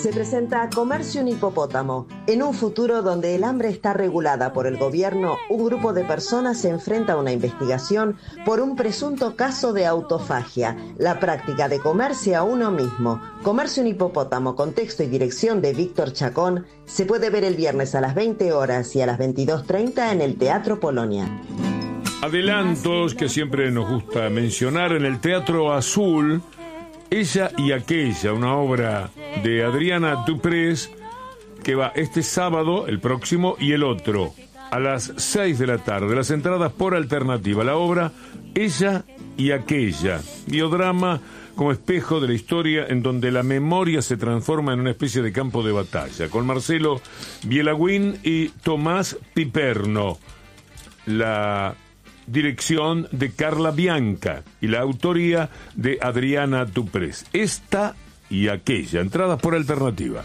Se presenta Comerse un hipopótamo. En un futuro donde el hambre está regulada por el gobierno, un grupo de personas se enfrenta a una investigación por un presunto caso de autofagia, la práctica de comerse a uno mismo. Comerse un hipopótamo, con texto y dirección de Víctor Chacón, se puede ver el viernes a las 20 horas y a las 22:30 en el Teatro Polonia. Adelantos que siempre nos gusta mencionar en el Teatro Azul. Ella y aquella, una obra de Adriana Duprés, que va este sábado, el próximo, y el otro, a las 6 de la tarde. Las entradas por alternativa. La obra Ella y aquella, biodrama como espejo de la historia en donde la memoria se transforma en una especie de campo de batalla, con Marcelo Bielagüín y Tomás Piperno. La dirección de Carla Bianca y la autoría de Adriana Duprés. Esta y aquella, entradas por alternativa.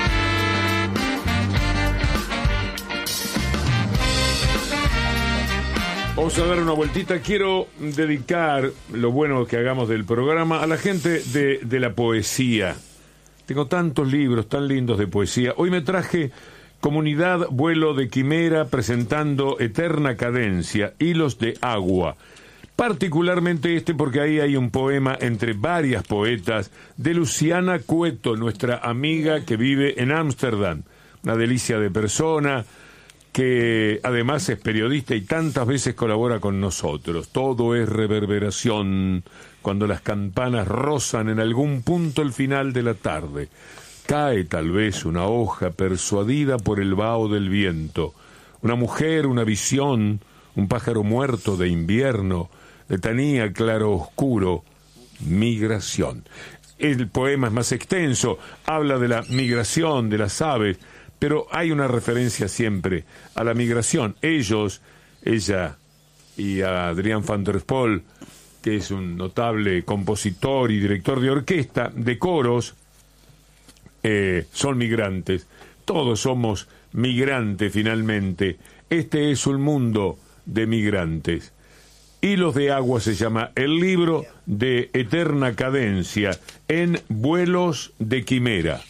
Vamos a dar una vueltita. Quiero dedicar lo bueno que hagamos del programa a la gente de la poesía. Tengo tantos libros tan lindos de poesía. Hoy me traje Comunidad Vuelo de Quimera presentando Eterna Cadencia, Hilos de Agua. Particularmente este porque ahí hay un poema entre varias poetas de Luciana Cueto, nuestra amiga que vive en Ámsterdam. Una delicia de persona que además es periodista y tantas veces colabora con nosotros. Todo es reverberación cuando las campanas rozan en algún punto el final de la tarde. Cae tal vez una hoja persuadida por el vaho del viento. Una mujer, una visión, un pájaro muerto de invierno, letanía claro oscuro, migración. El poema es más extenso, habla de la migración de las aves, pero hay una referencia siempre a la migración. Ellos, ella y a Adrián van der Spol, que es un notable compositor y director de orquesta, de coros, son migrantes. Todos somos migrantes finalmente. Este es un mundo de migrantes. Hilos de Agua se llama el libro de Eterna Cadencia en Vuelos de Quimera.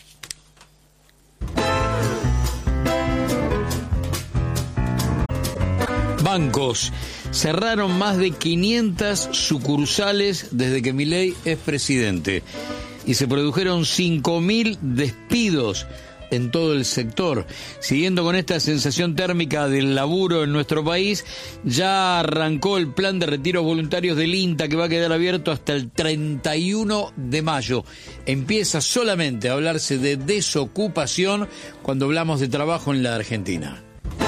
Bancos cerraron más de 500 sucursales desde que Milei es presidente. Y se produjeron 5.000 despidos en todo el sector. Siguiendo con esta sensación térmica del laburo en nuestro país, ya arrancó el plan de retiros voluntarios del INTA, que va a quedar abierto hasta el 31 de mayo. Empieza solamente a hablarse de desocupación cuando hablamos de trabajo en la Argentina.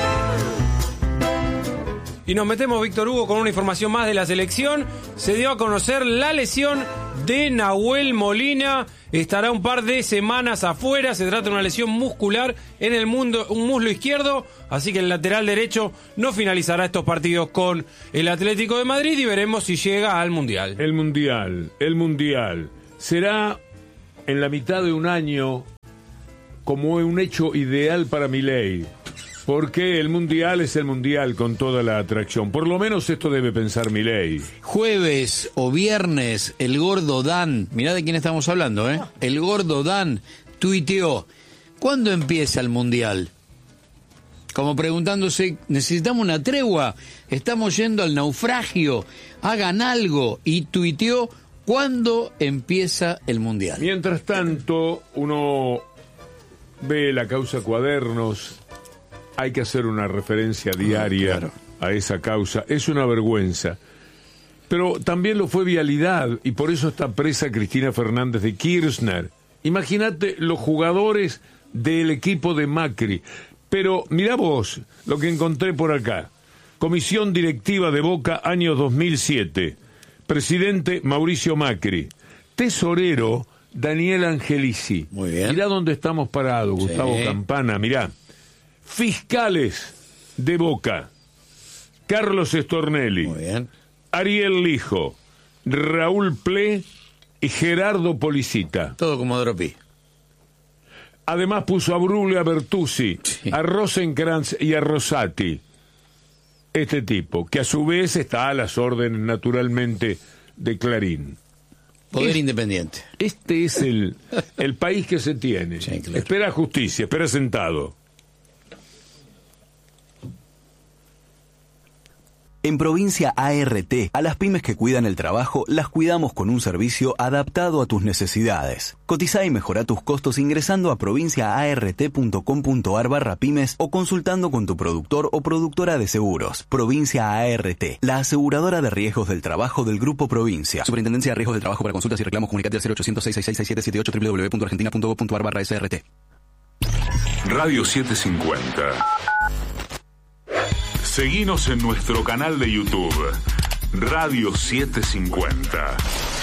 Y nos metemos, Víctor Hugo, con una información más de la selección. Se dio a conocer la lesión de Nahuel Molina. Estará un par de semanas afuera. Se trata de una lesión muscular en el muslo izquierdo. Así que el lateral derecho no finalizará estos partidos con el Atlético de Madrid y veremos si llega al Mundial. El Mundial. Será en la mitad de un año como un hecho ideal para Milei. Porque el Mundial es el Mundial con toda la atracción. Por lo menos esto debe pensar Milei. Jueves o viernes, el gordo Dan, mirá de quién estamos hablando, el gordo Dan tuiteó: ¿cuándo empieza el Mundial? Como preguntándose, ¿necesitamos una tregua? ¿Estamos yendo al naufragio? Hagan algo. Y tuiteó: ¿cuándo empieza el Mundial? Mientras tanto, uno ve la causa Cuadernos. Hay que hacer una referencia diaria a esa causa. Es una vergüenza. Pero también lo fue Vialidad, y por eso está presa Cristina Fernández de Kirchner. Imagínate los jugadores del equipo de Macri. Pero mirá vos lo que encontré por acá. Comisión Directiva de Boca, año 2007. Presidente Mauricio Macri. Tesorero Daniel Angelici. Muy bien. Mirá dónde estamos parados, Gustavo Campana, mirá. Fiscales de Boca: Carlos Stornelli, muy bien, Ariel Lijo, Raúl Ple y Gerardo Policita. Todo como Dropi. Además puso a Brulio, a Bertuzzi, a Rosenkrantz y a Rosati. Este tipo, que a su vez está a las órdenes naturalmente de Clarín. Poder independiente. Este es el país que se tiene. Sí, claro. Espera justicia, espera sentado. En Provincia ART, a las pymes que cuidan el trabajo, las cuidamos con un servicio adaptado a tus necesidades. Cotizá y mejorá tus costos ingresando a provinciaart.com.ar/pymes o consultando con tu productor o productora de seguros. Provincia ART, la aseguradora de riesgos del trabajo del Grupo Provincia. Superintendencia de Riesgos del Trabajo. Para consultas y reclamos, comunicate al 0800 666 6778 www.argentina.gov.ar/SRT. Radio 750. Seguinos en nuestro canal de YouTube, Radio 750.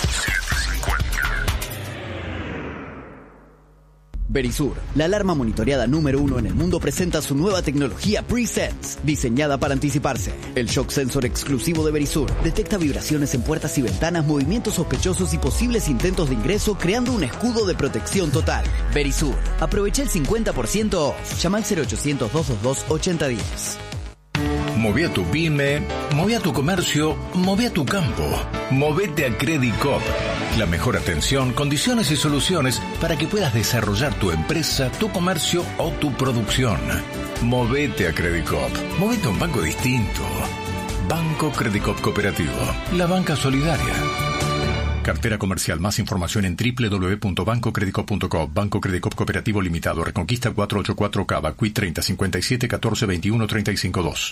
Verisur, la alarma monitoreada número 1 en el mundo, presenta su nueva tecnología Pre-Sense, diseñada para anticiparse. El shock sensor exclusivo de Verisur detecta vibraciones en puertas y ventanas, movimientos sospechosos y posibles intentos de ingreso, creando un escudo de protección total. Verisur, aprovecha el 50% off. Llama al 0800-222-8010. Moví a tu pyme, moví a tu comercio, moví a tu campo. Movete a Credicop. La mejor atención, condiciones y soluciones para que puedas desarrollar tu empresa, tu comercio o tu producción. Movete a Credicop. Movete a un banco distinto. Banco Credicop Cooperativo. La banca solidaria. Cartera comercial. Más información en www.bancocredicop.com. Banco Credicop Cooperativo Limitado. Reconquista 484 Cava. Cuit 30 57 14 21 35 2.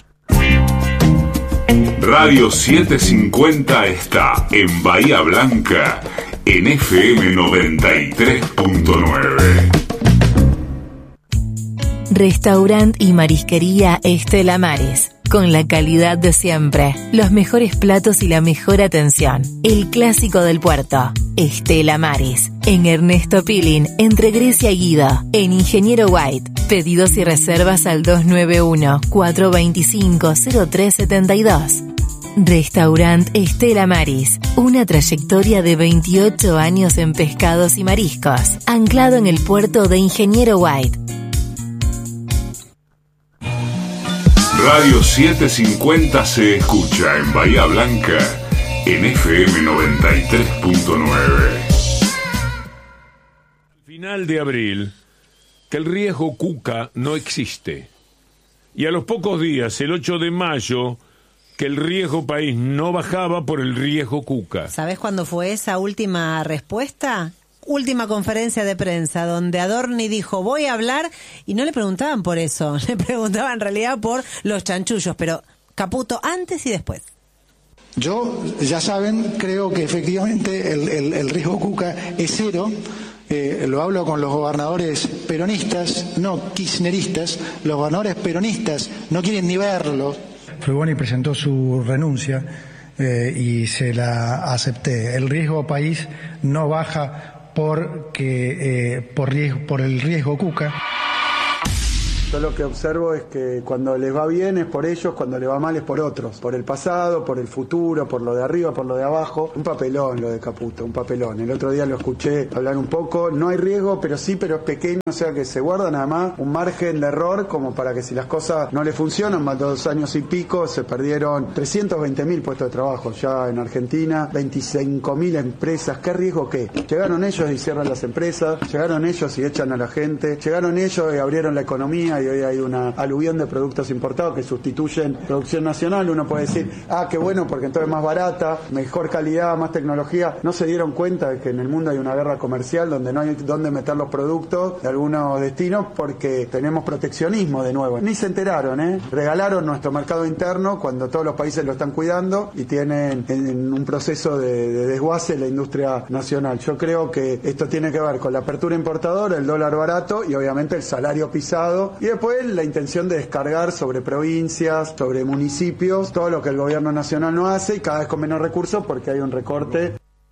Radio 750 está en Bahía Blanca, en FM 93.9. Restaurant y marisquería Estela Maris. Con la calidad de siempre, los mejores platos y la mejor atención. El clásico del puerto, Estela Maris. En Ernesto Pilín, entre Grecia y Guido. En Ingeniero White. Pedidos y reservas al 291-425-0372. Restaurant Estela Maris. Una trayectoria de 28 años en pescados y mariscos. Anclado en el puerto de Ingeniero White. Radio 750 se escucha en Bahía Blanca, en FM 93.9. Final de abril, que el riesgo Cuca no existe. Y a los pocos días, el 8 de mayo, que el riesgo país no bajaba por el riesgo Cuca. ¿Sabés cuándo fue esa última respuesta? Última conferencia de prensa donde Adorni dijo voy a hablar, y no le preguntaban por eso, le preguntaban en realidad por los chanchullos, pero Caputo antes y después. Yo, ya saben, creo que efectivamente el riesgo Cuca es cero. Lo hablo con los gobernadores peronistas, no kirchneristas. Los gobernadores peronistas no quieren ni verlo. Frugoni presentó su renuncia y se la acepté. El riesgo país no baja por el riesgo Cuca. Yo lo que observo es que cuando les va bien es por ellos, cuando les va mal es por otros. Por el pasado, por el futuro, por lo de arriba, por lo de abajo. Un papelón lo de Caputo, un papelón. El otro día lo escuché hablar un poco. No hay riesgo, pero sí, pero es pequeño. O sea que se guardan además un margen de error como para que si las cosas no le funcionan, más de 2 años y pico, se perdieron 320.000 puestos de trabajo ya en Argentina, 25.000 empresas. ¿Qué riesgo qué? Llegaron ellos y cierran las empresas, llegaron ellos y echan a la gente, llegaron ellos y abrieron la economía y hoy hay una aluvión de productos importados que sustituyen producción nacional. Uno puede decir, qué bueno porque entonces es más barata, mejor calidad, más tecnología. No se dieron cuenta de que en el mundo hay una guerra comercial donde no hay dónde meter los productos de algunos destinos porque tenemos proteccionismo de nuevo. Ni se enteraron, regalaron nuestro mercado interno cuando todos los países lo están cuidando y tienen en un proceso de desguace la industria nacional. Yo creo que esto tiene que ver con la apertura importadora, el dólar barato y obviamente el salario pisado y después la intención de descargar sobre provincias, sobre municipios, todo lo que el gobierno nacional no hace y cada vez con menos recursos porque hay un recorte.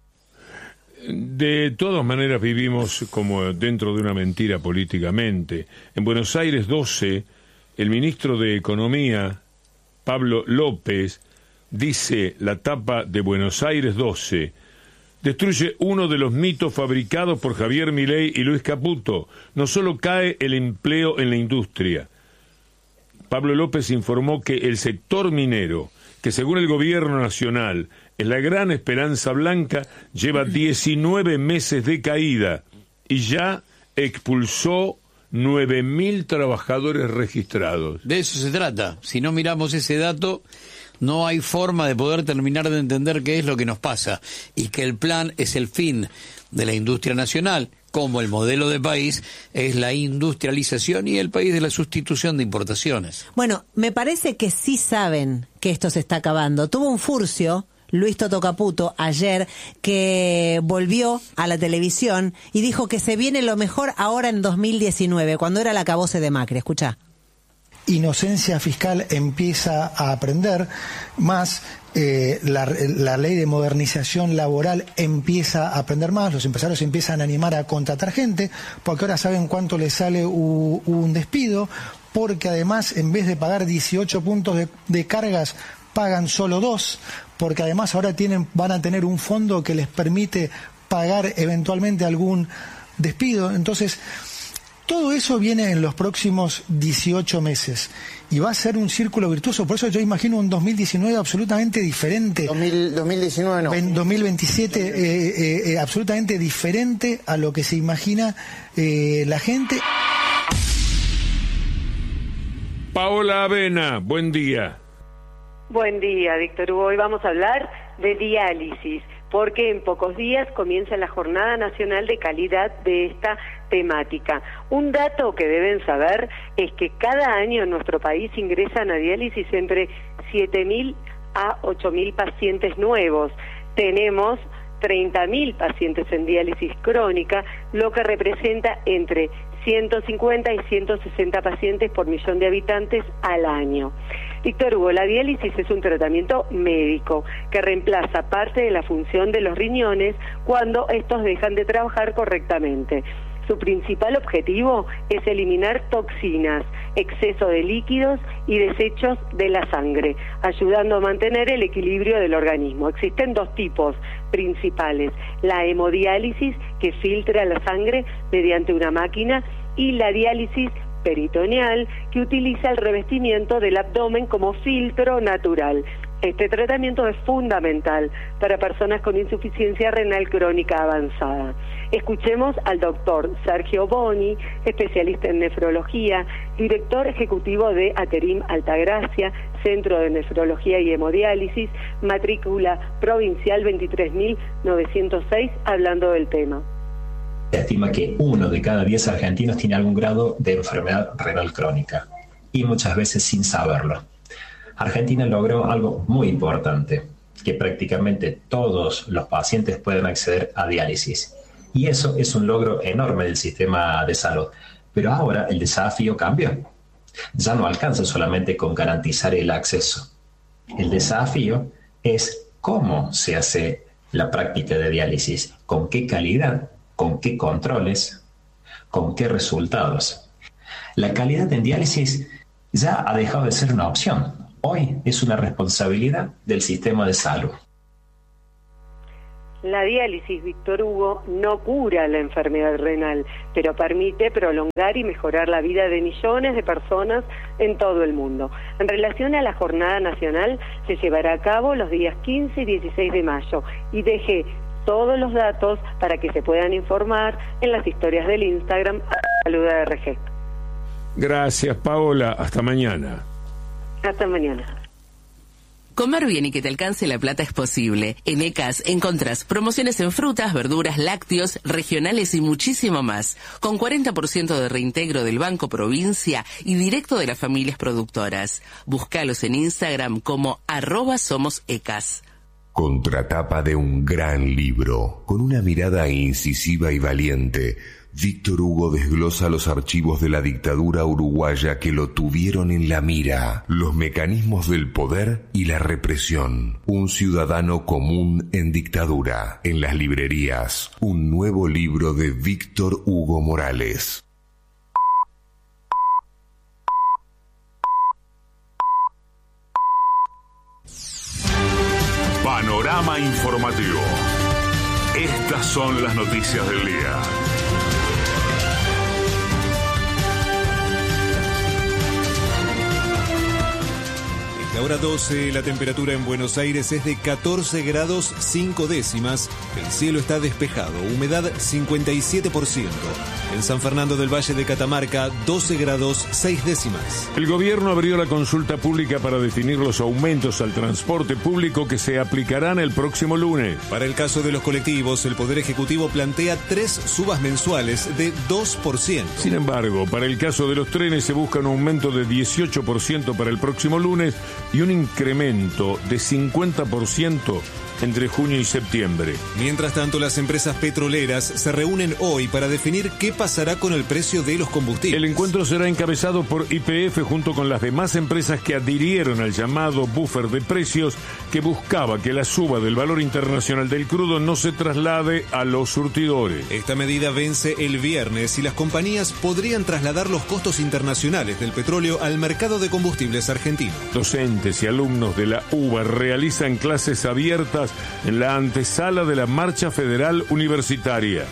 De todas maneras vivimos como dentro de una mentira políticamente. En Buenos Aires 12, el ministro de Economía, Pablo López, dice la tapa de Buenos Aires 12, destruye uno de los mitos fabricados por Javier Milei y Luis Caputo. No solo cae el empleo en la industria. Pablo López informó que el sector minero, que según el gobierno nacional es la gran Esperanza Blanca, lleva 19 meses de caída y ya expulsó 9.000 trabajadores registrados. De eso se trata. Si no miramos ese dato, no hay forma de poder terminar de entender qué es lo que nos pasa y que el plan es el fin de la industria nacional, como el modelo de país es la industrialización y el país de la sustitución de importaciones. Bueno, me parece que sí saben que esto se está acabando. Tuvo un furcio Luis Toto Caputo ayer, que volvió a la televisión y dijo que se viene lo mejor ahora en 2019, cuando era el acabose de Macri. Escuchá. Inocencia fiscal empieza a aprender más, la ley de modernización laboral empieza a aprender más, los empresarios empiezan a animar a contratar gente, porque ahora saben cuánto les sale un despido, porque además en vez de pagar 18 puntos de cargas, pagan solo 2, porque además ahora van a tener un fondo que les permite pagar eventualmente algún despido. Entonces, todo eso viene en los próximos 18 meses y va a ser un círculo virtuoso. Por eso yo imagino un 2019 absolutamente diferente. 2019 no. 2027 absolutamente diferente a lo que se imagina la gente. Paola Avena, buen día. Buen día, Víctor Hugo. Hoy vamos a hablar de diálisis, porque en pocos días comienza la Jornada Nacional de Calidad de esta temática. Un dato que deben saber es que cada año en nuestro país ingresan a diálisis entre 7.000 a 8.000 pacientes nuevos. Tenemos 30.000 pacientes en diálisis crónica, lo que representa entre 150 y 160 pacientes por millón de habitantes al año. Víctor Hugo, la diálisis es un tratamiento médico que reemplaza parte de la función de los riñones cuando estos dejan de trabajar correctamente. Su principal objetivo es eliminar toxinas, exceso de líquidos y desechos de la sangre, ayudando a mantener el equilibrio del organismo. Existen dos tipos principales: la hemodiálisis, que filtra la sangre mediante una máquina, y la diálisis peritoneal, que utiliza el revestimiento del abdomen como filtro natural. Este tratamiento es fundamental para personas con insuficiencia renal crónica avanzada. Escuchemos al doctor Sergio Boni, especialista en nefrología, director ejecutivo de Aterim Altagracia, Centro de Nefrología y Hemodiálisis, matrícula provincial 23.906, hablando del tema. Se estima que 1 de cada 10 argentinos tiene algún grado de enfermedad renal crónica, y muchas veces sin saberlo. Argentina logró algo muy importante, que prácticamente todos los pacientes pueden acceder a diálisis. Y eso es un logro enorme del sistema de salud. Pero ahora el desafío cambió. Ya no alcanza solamente con garantizar el acceso. El desafío es cómo se hace la práctica de diálisis, con qué calidad, con qué controles, con qué resultados. La calidad en diálisis ya ha dejado de ser una opción. Hoy es una responsabilidad del sistema de salud. La diálisis, Víctor Hugo, no cura la enfermedad renal, pero permite prolongar y mejorar la vida de millones de personas en todo el mundo. En relación a la Jornada Nacional, se llevará a cabo los días 15 y 16 de mayo y dejé todos los datos para que se puedan informar en las historias del Instagram @SaludRG. Gracias, Paola. Hasta mañana. Hasta mañana. Comer bien y que te alcance la plata es posible. En ECAS encontrás promociones en frutas, verduras, lácteos, regionales y muchísimo más. Con 40% de reintegro del Banco Provincia y directo de las familias productoras. Búscalos en Instagram como @SomosECAS. Contratapa de un gran libro, con una mirada incisiva y valiente, Víctor Hugo desglosa los archivos de la dictadura uruguaya que lo tuvieron en la mira, los mecanismos del poder y la represión. Un ciudadano común en dictadura. En las librerías, un nuevo libro de Víctor Hugo Morales. Panorama informativo. Estas son las noticias del día. Ahora hora 12, la temperatura en Buenos Aires es de 14 grados 5 décimas. El cielo está despejado, humedad 57%. En San Fernando del Valle de Catamarca, 12 grados 6 décimas. El gobierno abrió la consulta pública para definir los aumentos al transporte público que se aplicarán el próximo lunes. Para el caso de los colectivos, el Poder Ejecutivo plantea 3 subas mensuales de 2%. Sin embargo, para el caso de los trenes se busca un aumento de 18% para el próximo lunes y un incremento de 50% entre junio y septiembre. Mientras tanto, las empresas petroleras se reúnen hoy para definir qué pasará con el precio de los combustibles. El encuentro será encabezado por YPF junto con las demás empresas que adhirieron al llamado buffer de precios que buscaba que la suba del valor internacional del crudo no se traslade a los surtidores. Esta medida vence el viernes y las compañías podrían trasladar los costos internacionales del petróleo al mercado de combustibles argentino. Docentes y alumnos de la UBA realizan clases abiertas en la antesala de la Marcha Federal Universitaria.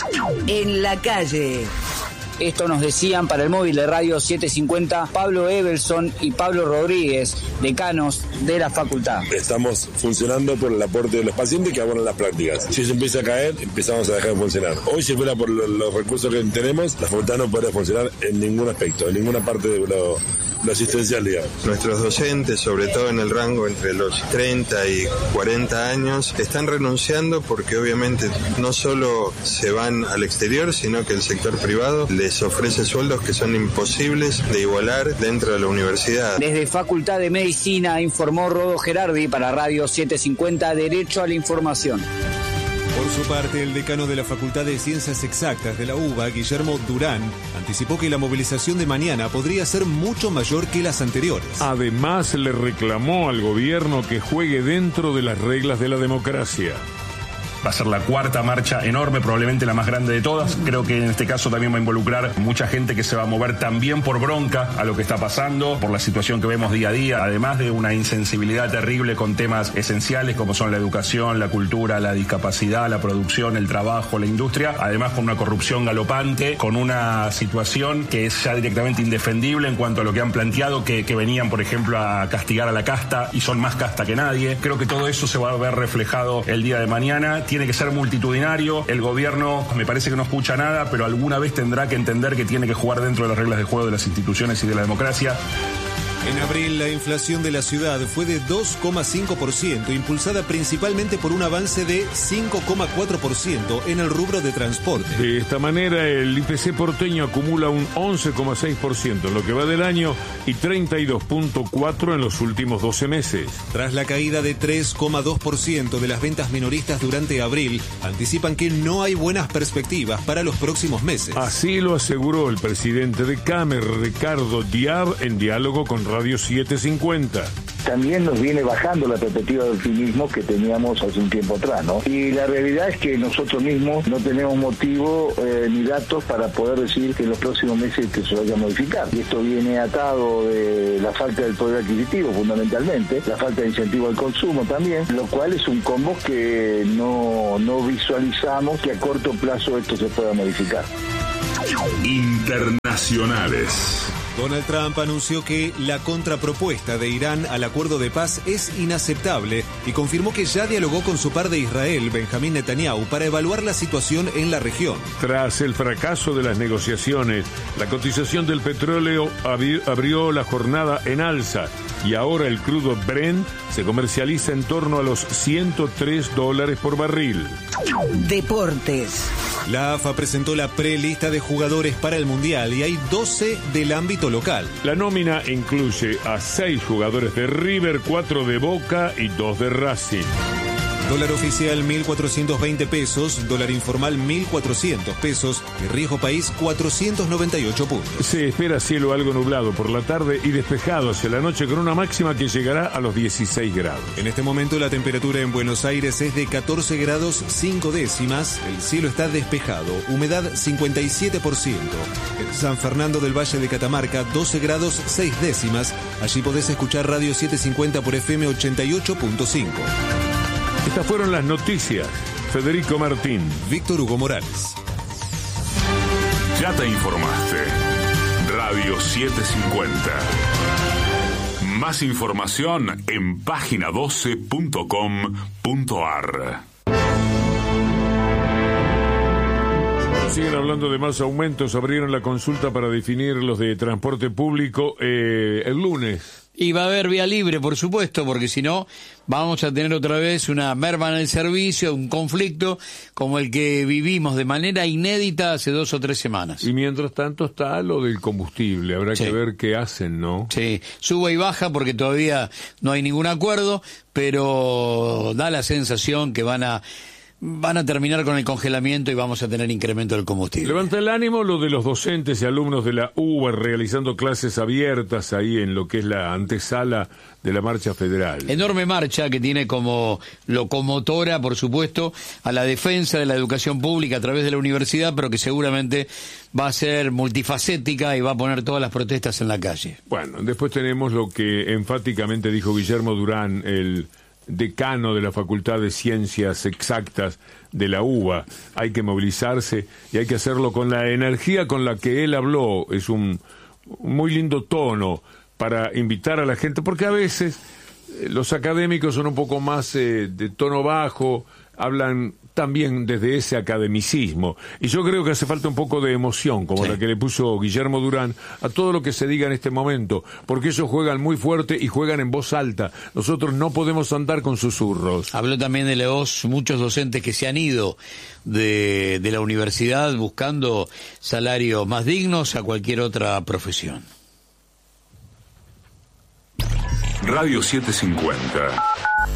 En la calle. Esto nos decían para el móvil de Radio 750 Pablo Evelson y Pablo Rodríguez, decanos de la facultad. Estamos funcionando por el aporte de los pacientes que abonan las prácticas. Si eso empieza a caer, empezamos a dejar de funcionar. Hoy, si fuera por los recursos que tenemos, la facultad no podría funcionar en ningún aspecto, en ninguna parte de lo asistencial, digamos. Nuestros docentes, sobre todo en el rango entre los 30 y 40 años, están renunciando porque obviamente no solo se van al exterior, sino que el sector privado les ofrece sueldos que son imposibles de igualar dentro de la universidad. Desde Facultad de Medicina informó Rodo Gerardi para Radio 750 Derecho a la Información. Por su parte, el decano de la Facultad de Ciencias Exactas de la UBA, Guillermo Durán, anticipó que la movilización de mañana podría ser mucho mayor que las anteriores. Además, le reclamó al gobierno que juegue dentro de las reglas de la democracia. Va a ser la cuarta marcha enorme, probablemente la más grande de todas. Creo que en este caso también va a involucrar mucha gente que se va a mover también por bronca a lo que está pasando, por la situación que vemos día a día, además de una insensibilidad terrible con temas esenciales como son la educación, la cultura, la discapacidad, la producción, el trabajo, la industria, además con una corrupción galopante, con una situación que es ya directamente indefendible en cuanto a lo que han planteado, que venían, por ejemplo, a castigar a la casta y son más casta que nadie. Creo que todo eso se va a ver reflejado el día de mañana. Tiene que ser multitudinario. El gobierno me parece que no escucha nada, pero alguna vez tendrá que entender que tiene que jugar dentro de las reglas de juego de las instituciones y de la democracia. En abril, la inflación de la ciudad fue de 2,5%, impulsada principalmente por un avance de 5,4% en el rubro de transporte. De esta manera, el IPC porteño acumula un 11,6% en lo que va del año y 32,4% en los últimos 12 meses. Tras la caída de 3,2% de las ventas minoristas durante abril, anticipan que no hay buenas perspectivas para los próximos meses. Así lo aseguró el presidente de Camer, Ricardo Diab, en diálogo con Radio 750. También nos viene bajando la perspectiva de optimismo que teníamos hace un tiempo atrás, ¿no? Y la realidad es que nosotros mismos no tenemos motivo ni datos para poder decir que en los próximos meses que se vaya a modificar. Y esto viene atado de la falta del poder adquisitivo, fundamentalmente, la falta de incentivo al consumo también, lo cual es un combo que no visualizamos que a corto plazo esto se pueda modificar. Internacionales. Donald Trump anunció que la contrapropuesta de Irán al acuerdo de paz es inaceptable y confirmó que ya dialogó con su par de Israel, Benjamín Netanyahu, para evaluar la situación en la región. Tras el fracaso de las negociaciones, la cotización del petróleo abrió la jornada en alza y ahora el crudo Brent se comercializa en torno a los $103 por barril. Deportes. La AFA presentó la prelista de jugadores para el Mundial y hay 12 del ámbito local. La nómina incluye a 6 jugadores de River, 4 de Boca y 2 de Racing. Dólar oficial 1.420 pesos, dólar informal 1.400 pesos y riesgo país 498 puntos. Se espera cielo algo nublado por la tarde y despejado hacia la noche con una máxima que llegará a los 16 grados. En este momento la temperatura en Buenos Aires es de 14 grados 5 décimas, el cielo está despejado, humedad 57%. En San Fernando del Valle de Catamarca 12 grados 6 décimas, allí podés escuchar Radio 750 por FM 88.5. Estas fueron las noticias. Federico Martín. Víctor Hugo Morales. Ya te informaste. Radio 750. Más información en página12.com.ar. Siguen hablando de más aumentos. Abrieron la consulta para definir los de transporte público el lunes. Y va a haber vía libre, por supuesto, porque si no, vamos a tener otra vez una merma en el servicio, un conflicto como el que vivimos de manera inédita hace 2 o 3 semanas. Y mientras tanto está lo del combustible. Habrá que ver qué hacen, ¿no? Sí, sube y baja porque todavía no hay ningún acuerdo, pero da la sensación que van a terminar con el congelamiento y vamos a tener incremento del combustible. Levanta el ánimo lo de los docentes y alumnos de la UBA realizando clases abiertas ahí en lo que es la antesala de la marcha federal. Enorme marcha que tiene como locomotora, por supuesto, a la defensa de la educación pública a través de la universidad, pero que seguramente va a ser multifacética y va a poner todas las protestas en la calle. Bueno, después tenemos lo que enfáticamente dijo Guillermo Durán, el decano de la Facultad de Ciencias Exactas de la UBA. Hay que movilizarse y hay que hacerlo con la energía con la que él habló. Es un muy lindo tono para invitar a la gente, porque a veces los académicos son un poco más de tono bajo, hablan también desde ese academicismo, y yo creo que hace falta un poco de emoción, como la que le puso Guillermo Durán a todo lo que se diga en este momento, porque ellos juegan muy fuerte y juegan en voz alta. Nosotros no podemos andar con susurros. Habló también de los muchos docentes que se han ido de la universidad buscando salarios más dignos a cualquier otra profesión. Radio 750.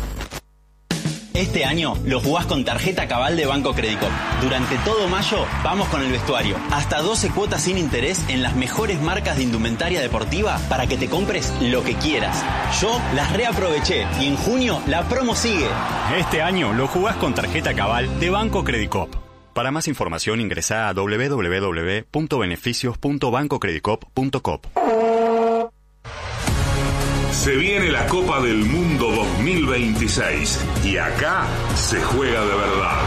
Este año lo jugás con tarjeta Cabal de Banco Credicop. Durante todo mayo vamos con el vestuario. Hasta 12 cuotas sin interés en las mejores marcas de indumentaria deportiva para que te compres lo que quieras. Yo las reaproveché y en junio la promo sigue. Este año lo jugás con tarjeta Cabal de Banco Credicop. Para más información ingresá a www.beneficios.bancocredicop.com. Se viene la Copa del Mundo 2026 y acá se juega de verdad.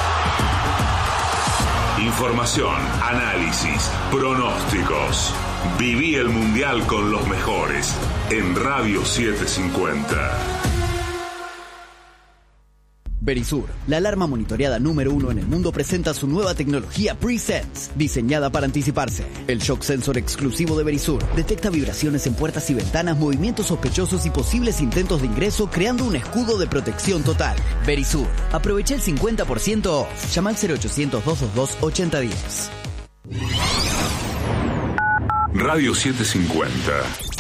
Información, análisis, pronósticos. Viví el Mundial con los mejores en Radio 750. Verisur, la alarma monitoreada número 1 en el mundo, presenta su nueva tecnología Pre-Sense, diseñada para anticiparse. El shock sensor exclusivo de Verisur detecta vibraciones en puertas y ventanas, movimientos sospechosos y posibles intentos de ingreso, creando un escudo de protección total. Verisur, aprovecha el 50% off. Llama al 0800-222-8010. Radio 750.